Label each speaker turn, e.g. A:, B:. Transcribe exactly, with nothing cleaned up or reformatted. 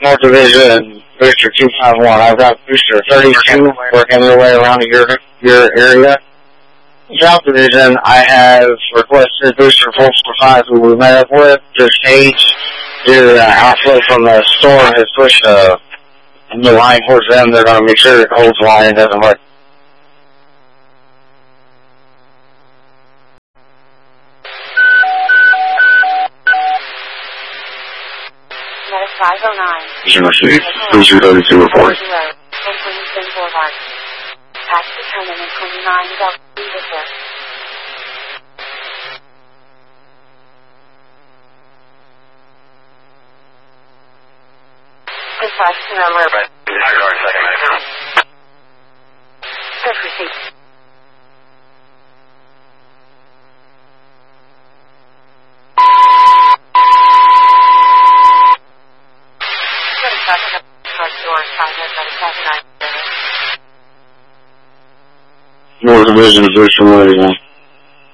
A: North Division, Booster two five one. I've got Booster thirty-two working their way around your, your area. South Division, I have requested Booster four four five, who we met up with, to stage their uh, outflow from the store has pushed uh, the line towards them. They're going to make sure it holds the line and doesn't work.
B: five oh nine.
A: Booster thirty-two report.
B: Taxi terminal in twenty-nine Delta Victor. Dispatch to number. Push receipt.
A: North Division, Booster one eighty-one.